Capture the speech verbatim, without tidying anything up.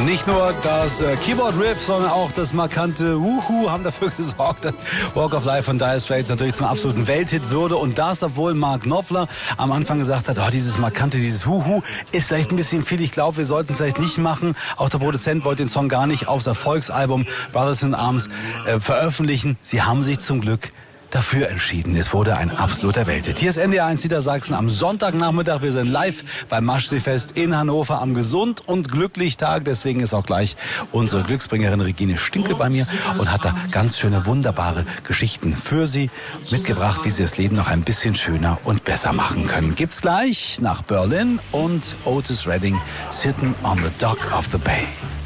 Nicht nur das äh, Keyboard-Riff, sondern auch das markante Wuhu haben dafür gesorgt, dass Walk of Life von Dire Straits natürlich zum absoluten Welthit würde. Und das, obwohl Mark Knopfler am Anfang gesagt hat, oh, dieses markante, dieses Wuhu ist vielleicht ein bisschen viel. Ich glaube, wir sollten es vielleicht nicht machen. Auch der Produzent wollte den Song gar nicht aufs Erfolgsalbum Brothers in Arms äh, veröffentlichen. Sie haben sich zum Glück dafür entschieden. Es wurde ein absoluter Welthit. Hier ist N D R eins Niedersachsen am Sonntagnachmittag. Wir sind live beim Maschseefest in Hannover am Gesund und glücklich Tag. Deswegen ist auch gleich unsere Glücksbringerin Regine Stinkel bei mir und hat da ganz schöne, wunderbare Geschichten für Sie mitgebracht, wie Sie das Leben noch ein bisschen schöner und besser machen können. Gibt's gleich nach Berlin und Otis Redding, Sitting on the Dock of the Bay.